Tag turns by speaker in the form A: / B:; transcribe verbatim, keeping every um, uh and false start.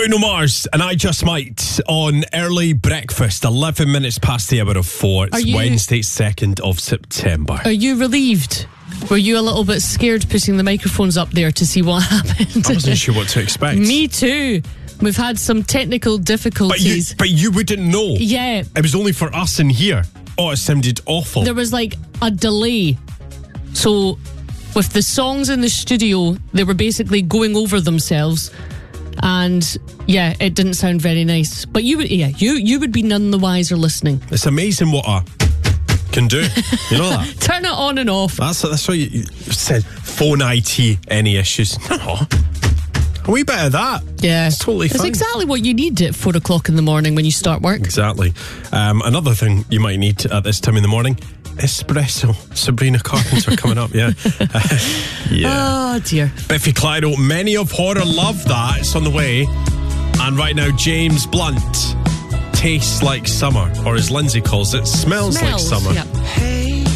A: Bruno Mars and I Just Might on early breakfast, eleven minutes past the hour of four. It's
B: you,
A: Wednesday, second of September.
B: Are you relieved? Were you a little bit scared putting the microphones up there to see what happened?
A: I wasn't sure what to expect.
B: Me too. We've had some technical difficulties.
A: But you, but you wouldn't know.
B: Yeah.
A: It was only for us in here. Oh, it sounded awful.
B: There was like a delay. So with the songs in the studio, they were basically going over themselves. And yeah, it didn't sound very nice. But you would, yeah, you you would be none the wiser listening.
A: It's amazing what I can do. You know that?
B: Turn it on and off.
A: That's that's what you, you said. Phone I T, any issues? No. A wee bit of that.
B: Yeah.
A: It's totally fine.
B: It's exactly what you need at four o'clock in the morning when you start work.
A: Exactly. Um, another thing you might need at this time in the morning: espresso. Sabrina Carpenter coming up. Yeah. Uh, yeah.
B: Oh dear.
A: Biffy Clyro, Many of Horror, love that. It's on the way. And right now, James Blunt, Tastes Like Summer, or as Lindsay calls it, Smells,
B: Smells
A: Like Summer.
B: Yep.
C: Hey